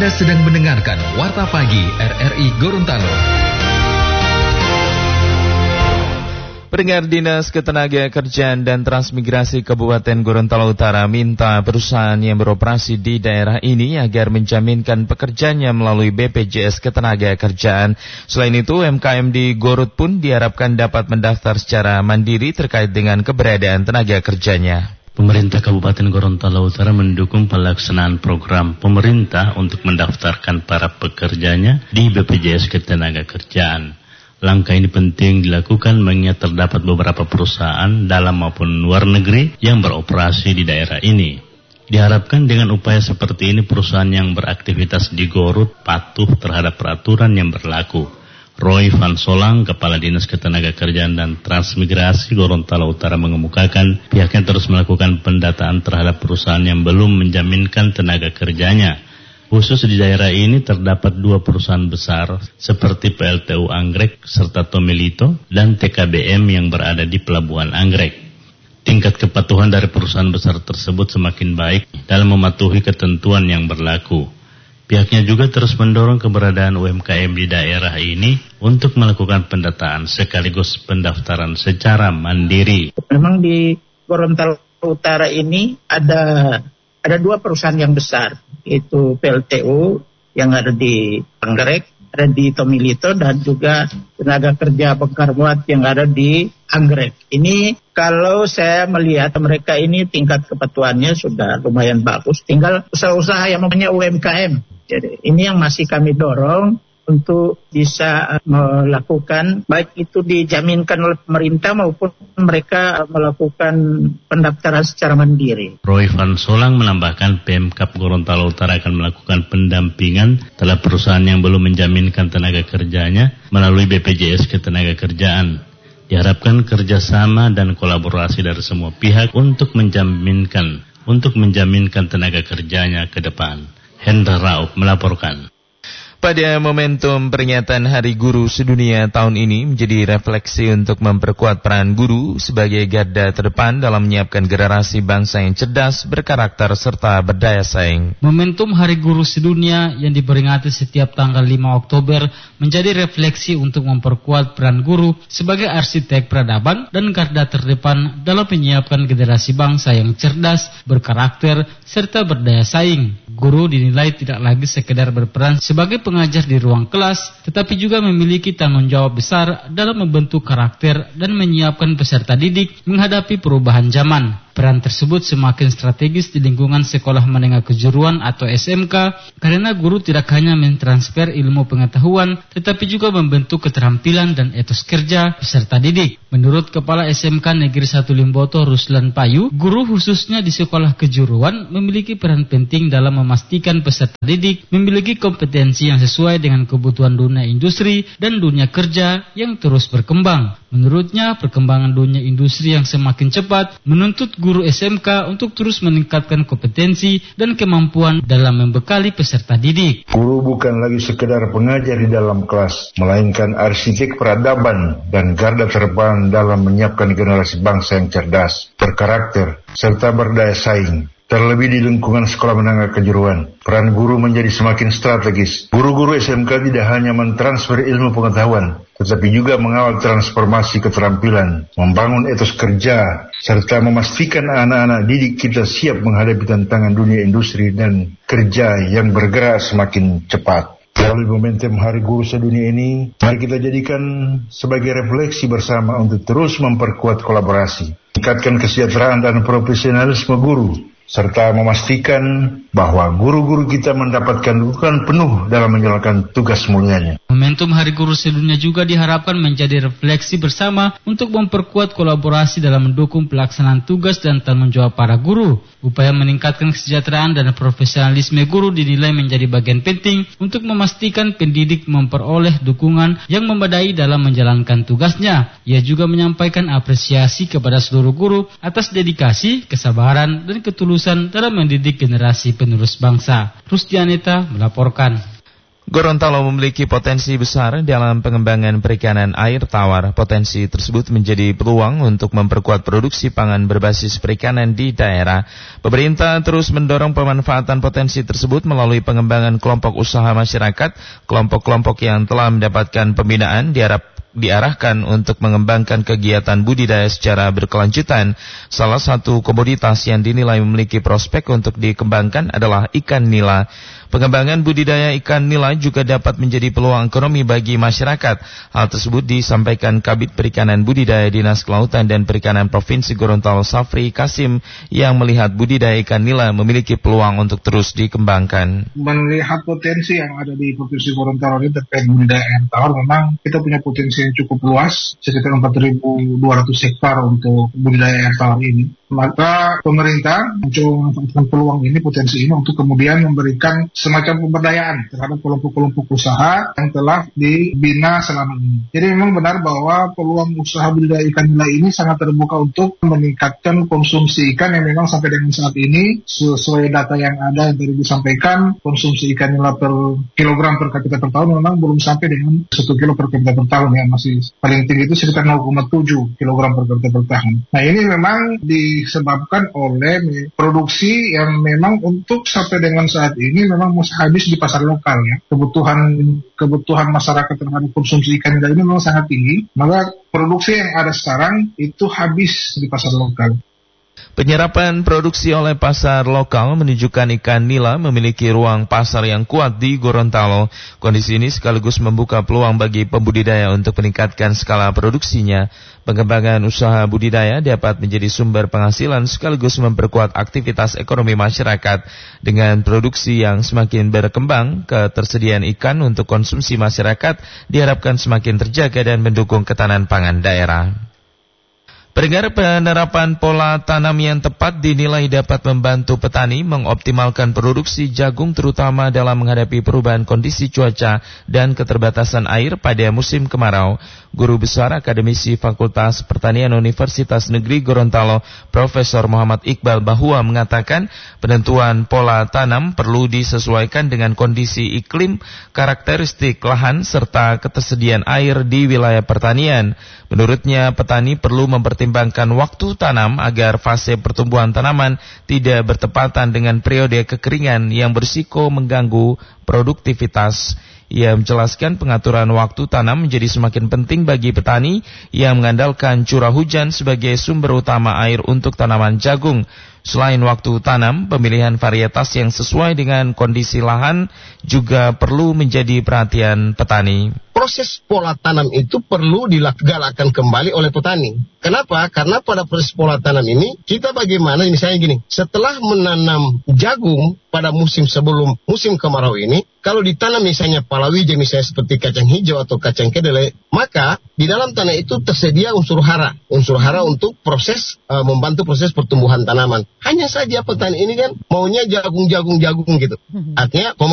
Anda sedang mendengarkan Warta Pagi RRI Gorontalo. Pendengar, Dinas Ketenagakerjaan dan Transmigrasi Kabupaten Gorontalo Utara minta perusahaan yang beroperasi di daerah ini agar menjaminkan pekerjanya melalui BPJS Ketenagakerjaan. Selain itu, UMKM di Gorut pun diharapkan dapat mendaftar secara mandiri terkait dengan keberadaan tenaga kerjanya. Pemerintah Kabupaten Gorontalo Utara mendukung pelaksanaan program pemerintah untuk mendaftarkan para pekerjanya di BPJS Ketenagakerjaan. Langkah ini penting dilakukan mengingat terdapat beberapa perusahaan dalam maupun luar negeri yang beroperasi di daerah ini. Diharapkan dengan upaya seperti ini perusahaan yang beraktivitas di Gorut patuh terhadap peraturan yang berlaku. Roy Van Solang, Kepala Dinas Ketenagakerjaan dan Transmigrasi Gorontalo Utara mengemukakan pihaknya terus melakukan pendataan terhadap perusahaan yang belum menjaminkan tenaga kerjanya. Khusus di daerah ini terdapat 2 perusahaan besar seperti PLTU Anggrek serta Tomilito dan TKBM yang berada di Pelabuhan Anggrek. Tingkat kepatuhan dari perusahaan besar tersebut semakin baik dalam mematuhi ketentuan yang berlaku. Pihaknya juga terus mendorong keberadaan UMKM di daerah ini untuk melakukan pendataan sekaligus pendaftaran secara mandiri. Memang di Gorontalo Utara ini ada 2 perusahaan yang besar, yaitu PLTU yang ada di Anggrek, ada di Tomilito, dan juga tenaga kerja bongkar muat yang ada di Anggrek. Ini kalau saya melihat mereka ini tingkat kepatuhannya sudah lumayan bagus, tinggal usaha-usaha yang namanya UMKM. Jadi ini yang masih kami dorong untuk bisa melakukan, baik itu dijaminkan oleh pemerintah maupun mereka melakukan pendaftaran secara mandiri. Roy Van Solang menambahkan Pemkab Gorontalo Utara akan melakukan pendampingan terhadap perusahaan yang belum menjaminkan tenaga kerjanya melalui BPJS Ketenagakerjaan. Diharapkan kerjasama dan kolaborasi dari semua pihak untuk menjaminkan tenaga kerjanya ke depan. Hendra Raup melaporkan. Pada momentum peringatan Hari Guru Sedunia tahun ini menjadi refleksi untuk memperkuat peran guru sebagai garda terdepan dalam menyiapkan generasi bangsa yang cerdas, berkarakter, serta berdaya saing. Momentum Hari Guru Sedunia yang diperingati setiap tanggal 5 Oktober menjadi refleksi untuk memperkuat peran guru sebagai arsitek peradaban dan garda terdepan dalam menyiapkan generasi bangsa yang cerdas, berkarakter, serta berdaya saing. Guru dinilai tidak lagi sekedar berperan sebagai pengajar di ruang kelas, tetapi juga memiliki tanggung jawab besar dalam membentuk karakter dan menyiapkan peserta didik menghadapi perubahan zaman. Peran tersebut semakin strategis di lingkungan sekolah menengah kejuruan atau SMK karena guru tidak hanya mentransfer ilmu pengetahuan, tetapi juga membentuk keterampilan dan etos kerja peserta didik. Menurut Kepala SMK Negeri 1 Limboto Ruslan Payu, guru khususnya di sekolah kejuruan memiliki peran penting dalam memastikan peserta didik memiliki kompetensi yang sesuai dengan kebutuhan dunia industri dan dunia kerja yang terus berkembang. Menurutnya, perkembangan dunia industri yang semakin cepat menuntut guru SMK untuk terus meningkatkan kompetensi dan kemampuan dalam membekali peserta didik. Guru bukan lagi sekedar pengajar di dalam kelas, melainkan arsitek peradaban dan garda terdepan dalam menyiapkan generasi bangsa yang cerdas, berkarakter, serta berdaya saing. Terlebih di lingkungan sekolah menengah kejuruan, peran guru menjadi semakin strategis. Guru-guru SMK tidak hanya mentransfer ilmu pengetahuan, tetapi juga mengawal transformasi keterampilan, membangun etos kerja, serta memastikan anak-anak didik kita siap menghadapi tantangan dunia industri dan kerja yang bergerak semakin cepat. Melalui momentum Hari Guru Sedunia ini, mari kita jadikan sebagai refleksi bersama untuk terus memperkuat kolaborasi, tingkatkan kesejahteraan dan profesionalisme guru, serta memastikan bahwa guru-guru kita mendapatkan dukungan penuh dalam menjalankan tugas mulianya. Momentum Hari Guru Sedunia juga diharapkan menjadi refleksi bersama untuk memperkuat kolaborasi dalam mendukung pelaksanaan tugas dan tanggung jawab para guru. Upaya meningkatkan kesejahteraan dan profesionalisme guru dinilai menjadi bagian penting untuk memastikan pendidik memperoleh dukungan yang memadai dalam menjalankan tugasnya. Ia juga menyampaikan apresiasi kepada seluruh guru atas dedikasi, kesabaran, dan ketulusan dalam mendidik generasi penerus bangsa. Rusdianeta melaporkan. Gorontalo memiliki potensi besar dalam pengembangan perikanan air tawar. Potensi tersebut menjadi peluang untuk memperkuat produksi pangan berbasis perikanan di daerah. Pemerintah terus mendorong pemanfaatan potensi tersebut melalui pengembangan kelompok usaha masyarakat. Kelompok-kelompok yang telah mendapatkan pembinaan diarahkan untuk mengembangkan kegiatan budidaya secara berkelanjutan. Salah satu komoditas yang dinilai memiliki prospek untuk dikembangkan adalah ikan nila. Pengembangan budidaya ikan nila juga dapat menjadi peluang ekonomi bagi masyarakat. Hal tersebut disampaikan Kabid Perikanan Budidaya Dinas Kelautan dan Perikanan Provinsi Gorontalo Safri Kasim yang melihat budidaya ikan nila memiliki peluang untuk terus dikembangkan. Melihat potensi yang ada di Provinsi Gorontalo ini terkait budidaya air tawar, memang kita punya potensi yang cukup luas, sekitar 4.200 hektar untuk budidaya air tawar ini. Maka pemerintah mencoba memanfaatkan peluang ini, potensi ini untuk kemudian memberikan semacam pemberdayaan terhadap kelompok-kelompok usaha yang telah dibina selama ini. Jadi memang benar bahwa peluang usaha budidaya ikan nila ini sangat terbuka untuk meningkatkan konsumsi ikan yang memang sampai dengan saat ini sesuai data yang ada yang tadi disampaikan, konsumsi ikan nila per kilogram per kapita per tahun memang belum sampai dengan 1 kilo per kapita per tahun ya, masih paling tinggi itu sekitar 0,7 kilogram per kapita per tahun. Nah ini memang disebabkan oleh produksi yang memang untuk sampai dengan saat ini memang masih habis di pasar lokal ya. Kebutuhan masyarakat terhadap konsumsi ikan nila ini memang sangat tinggi, maka produksi yang ada sekarang itu habis di pasar lokal. Penyerapan produksi oleh pasar lokal menunjukkan ikan nila memiliki ruang pasar yang kuat di Gorontalo. Kondisi ini sekaligus membuka peluang bagi pembudidaya untuk meningkatkan skala produksinya. Pengembangan usaha budidaya dapat menjadi sumber penghasilan sekaligus memperkuat aktivitas ekonomi masyarakat. Dengan produksi yang semakin berkembang, ketersediaan ikan untuk konsumsi masyarakat diharapkan semakin terjaga dan mendukung ketahanan pangan daerah. Pendengar, penerapan pola tanam yang tepat dinilai dapat membantu petani mengoptimalkan produksi jagung terutama dalam menghadapi perubahan kondisi cuaca dan keterbatasan air pada musim kemarau. Guru Besar Akademisi Fakultas Pertanian Universitas Negeri Gorontalo, Profesor Muhammad Iqbal Bahua mengatakan penentuan pola tanam perlu disesuaikan dengan kondisi iklim, karakteristik lahan, serta ketersediaan air di wilayah pertanian. Menurutnya, petani perlu mempertimbangkan waktu tanam agar fase pertumbuhan tanaman tidak bertepatan dengan periode kekeringan yang berisiko mengganggu produktivitas. Ia menjelaskan pengaturan waktu tanam menjadi semakin penting bagi petani yang mengandalkan curah hujan sebagai sumber utama air untuk tanaman jagung. Selain waktu tanam, pemilihan varietas yang sesuai dengan kondisi lahan juga perlu menjadi perhatian petani. Proses pola tanam itu perlu digalakkan kembali oleh petani. Kenapa? Karena pada proses pola tanam ini, kita bagaimana, misalnya gini, setelah menanam jagung pada musim sebelum musim kemarau ini, kalau ditanam misalnya palawija, misalnya seperti kacang hijau atau kacang kedelai, maka di dalam tanah itu tersedia unsur hara untuk proses membantu proses pertumbuhan tanaman. Hanya saja petani ini kan maunya jagung gitu. Artinya